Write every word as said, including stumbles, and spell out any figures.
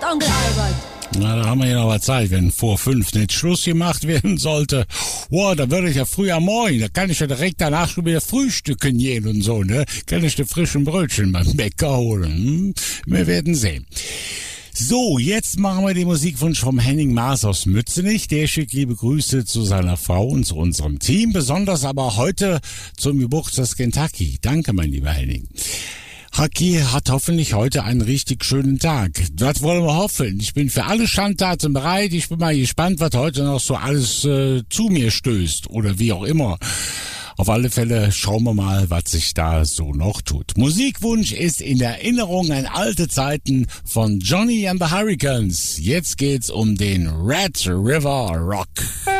Onkel Albert. Na, da haben wir ja noch mal Zeit, wenn vor fünf nicht Schluss gemacht werden sollte. Boah, da würde ich ja früh am Morgen, da kann ich ja direkt danach schon wieder frühstücken gehen und so, ne? Kann ich die frischen Brötchen beim Bäcker holen. Hm? Wir werden sehen. So, jetzt machen wir den Musikwunsch vom Henning Maas aus Mützenich. Der schickt liebe Grüße zu seiner Frau und zu unserem Team, besonders aber heute zum Geburtstag Kentucky. Danke, mein lieber Henning. Haki hat hoffentlich heute einen richtig schönen Tag. Das wollen wir hoffen. Ich bin für alle Schandtaten bereit. Ich bin mal gespannt, was heute noch so alles äh, zu mir stößt oder wie auch immer. Auf alle Fälle schauen wir mal, was sich da so noch tut. Musikwunsch ist in Erinnerung an alte Zeiten von Johnny and the Hurricanes. Jetzt geht's um den Red River Rock.